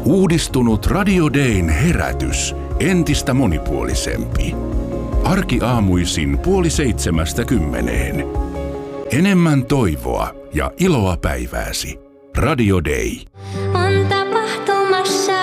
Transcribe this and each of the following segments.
Uudistunut Radio Dayn herätys, entistä monipuolisempi. Arkiaamuisin 6:30. Enemmän toivoa ja iloa päivääsi. Radio Day. On tapahtumassa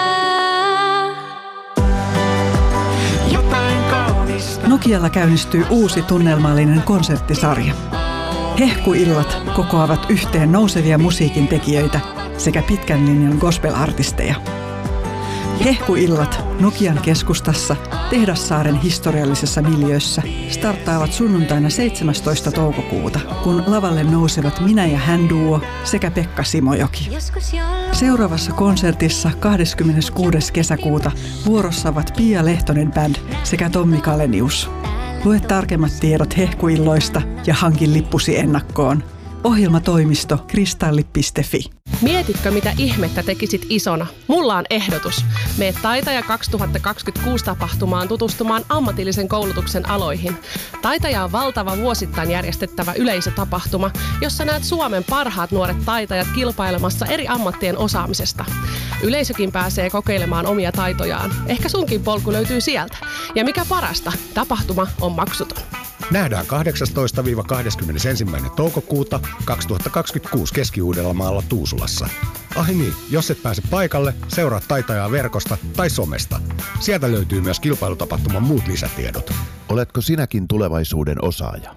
jotain kaunista. Nokialla käynnistyy uusi tunnelmallinen konserttisarja. Hehkuillat kokoavat yhteen nousevia musiikin tekijöitä sekä pitkän linjan gospel-artisteja. Hehkuillat Nokian keskustassa Tehdassaaren historiallisessa miljöössä starttaavat sunnuntaina 17. toukokuuta, kun lavalle nousevat Minä ja hän -duo sekä Pekka Simojoki. Seuraavassa konsertissa 26. kesäkuuta vuorossa ovat Pia Lehtonen Band sekä Tommi Kalenius. Lue tarkemmat tiedot hehkuilloista ja hankin lippusi ennakkoon. Ohjelmatoimisto kristalli.fi. Mietitkö, mitä ihmettä tekisit isona? Mulla on ehdotus. Mene Taitaja 2026 tapahtumaan tutustumaan ammatillisen koulutuksen aloihin. Taitaja on valtava vuosittain järjestettävä yleisötapahtuma, jossa näet Suomen parhaat nuoret taitajat kilpailemassa eri ammattien osaamisesta. Yleisökin pääsee kokeilemaan omia taitojaan. Ehkä sunkin polku löytyy sieltä. Ja mikä parasta, tapahtuma on maksuton. Nähdään 18-21. toukokuuta 2026 Keski-Uudellamaalla Tuusulassa. Niin, jos et pääse paikalle, seuraa Taitajaa verkosta tai somesta. Sieltä löytyy myös kilpailutapahtuman muut lisätiedot. Oletko sinäkin tulevaisuuden osaaja?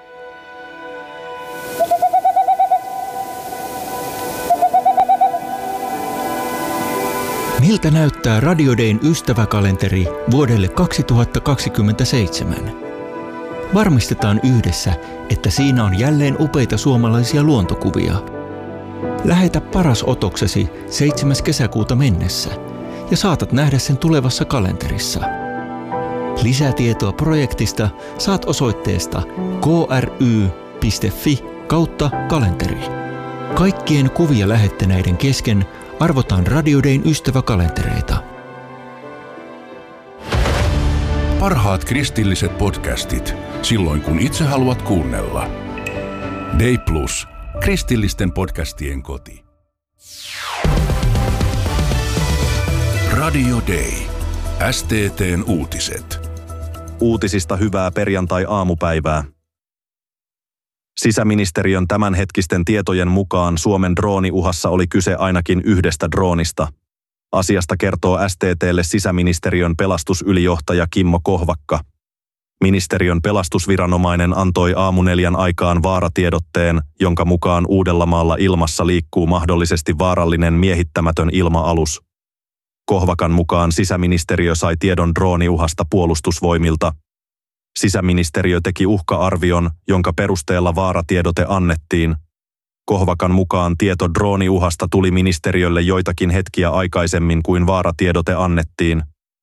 Miltä näyttää Radio Dayn ystäväkalenteri vuodelle 2027? Varmistetaan yhdessä, että siinä on jälleen upeita suomalaisia luontokuvia. Lähetä paras otoksesi 7. kesäkuuta mennessä ja saatat nähdä sen tulevassa kalenterissa. Lisätietoa projektista saat osoitteesta kry.fi/kalenteri. Kaikkien kuvia lähettäneiden kesken arvotaan Radio Dayn ystäväkalentereita. Parhaat kristilliset podcastit, silloin kun itse haluat kuunnella. Day Plus, kristillisten podcastien koti. Radio Day. STT:n uutiset. Uutisista hyvää perjantai-aamupäivää. Sisäministeriön tämänhetkisten tietojen mukaan Suomen drooniuhassa oli kyse ainakin yhdestä droonista. Asiasta kertoo STT:lle sisäministeriön pelastusylijohtaja Kimmo Kohvakka. Ministeriön pelastusviranomainen antoi 4:00 aikaan vaaratiedotteen, jonka mukaan Uudellamaalla ilmassa liikkuu mahdollisesti vaarallinen miehittämätön ilma-alus. Kohvakan mukaan sisäministeriö sai tiedon drooniuhasta Puolustusvoimilta. Sisäministeriö teki uhka-arvion, jonka perusteella vaaratiedote annettiin. Kohvakan mukaan tieto drooniuhasta tuli ministeriölle joitakin hetkiä aikaisemmin kuin vaaratiedote annettiin.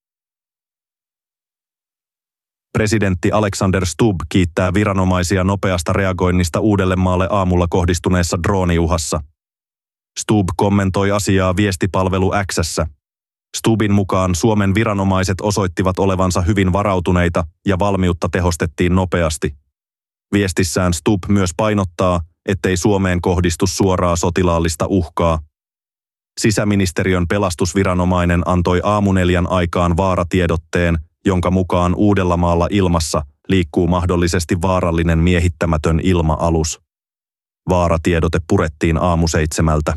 Presidentti Alexander Stubb kiittää viranomaisia nopeasta reagoinnista Uudellemaalle aamulla kohdistuneessa drooniuhassa. Stubb kommentoi asiaa viestipalvelu X:ssä. Stubbin mukaan Suomen viranomaiset osoittivat olevansa hyvin varautuneita ja valmiutta tehostettiin nopeasti. Viestissään Stubb myös painottaa, ettei Suomeen kohdistu suoraa sotilaallista uhkaa. Sisäministeriön pelastusviranomainen antoi 4:00 aikaan vaaratiedotteen, jonka mukaan Uudellamaalla ilmassa liikkuu mahdollisesti vaarallinen miehittämätön ilma-alus. Vaaratiedote purettiin 7:00.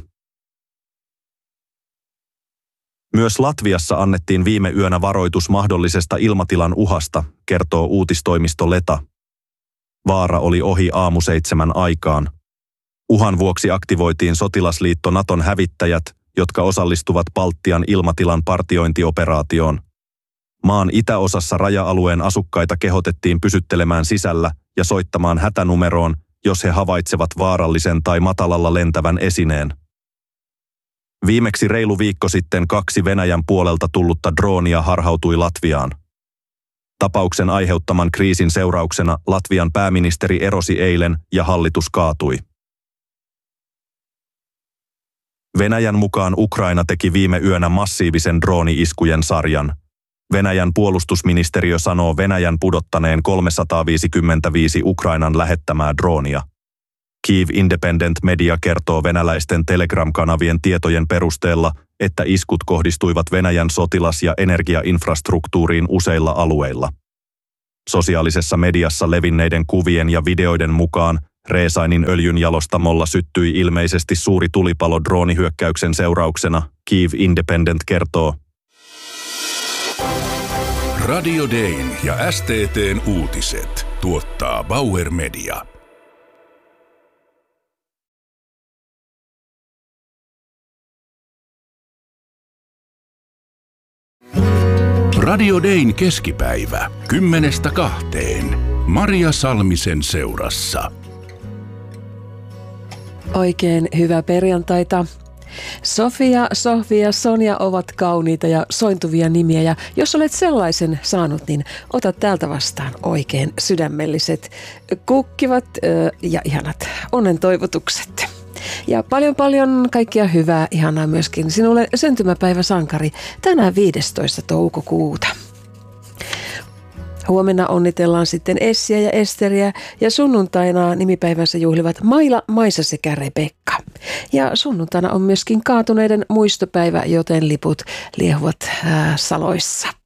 Myös Latviassa annettiin viime yönä varoitus mahdollisesta ilmatilan uhasta, kertoo uutistoimisto Leta. Vaara oli ohi 7:00 aikaan. Uhan vuoksi aktivoitiin sotilasliitto Naton hävittäjät, jotka osallistuvat Baltian ilmatilan partiointioperaatioon. Maan itäosassa raja-alueen asukkaita kehotettiin pysyttelemään sisällä ja soittamaan hätänumeroon, jos he havaitsevat vaarallisen tai matalalla lentävän esineen. Viimeksi reilu viikko sitten 2 Venäjän puolelta tullutta droonia harhautui Latviaan. Tapauksen aiheuttaman kriisin seurauksena Latvian pääministeri erosi eilen ja hallitus kaatui. Venäjän mukaan Ukraina teki viime yönä massiivisen drooni-iskujen sarjan. Venäjän puolustusministeriö sanoo Venäjän pudottaneen 355 Ukrainan lähettämää droonia. Kyiv Independent Media kertoo venäläisten Telegram-kanavien tietojen perusteella, että iskut kohdistuivat Venäjän sotilas- ja energiainfrastruktuuriin useilla alueilla. Sosiaalisessa mediassa levinneiden kuvien ja videoiden mukaan Rezainin öljynjalostamolla syttyi ilmeisesti suuri tulipalo droonihyökkäyksen seurauksena, Kyiv Independent kertoo. Radio Dayn ja STT:n uutiset tuottaa Bauer Media. Radio Dayn keskipäivä 10:00–2:00. Maria Salmisen seurassa. Oikein hyvää perjantaita. Sofia, Sonja ovat kauniita ja sointuvia nimiä, ja jos olet sellaisen saanut, niin ota täältä vastaan oikein sydämelliset, kukkivat ja ihanat onnen toivotukset. Ja paljon kaikkia hyvää, ihanaa myöskin sinulle syntymäpäiväsankari tänään 15. toukokuuta. Huomenna onnitellaan sitten Essiä ja Esteriä ja sunnuntaina nimipäivänsä juhlivat Maila, Maisa sekä Rebekka. Ja sunnuntaina on myöskin kaatuneiden muistopäivä, joten liput liehuvat saloissa.